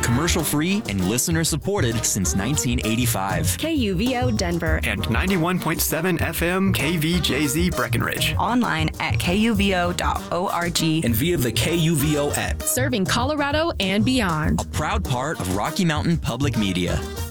Commercial-free and listener-supported since 1985. KUVO Denver. And 91.7 FM KVJZ Breckenridge. Online at kuvo.org. And via the KUVO app. Serving Colorado and beyond. A proud part of Rocky Mountain Public Media.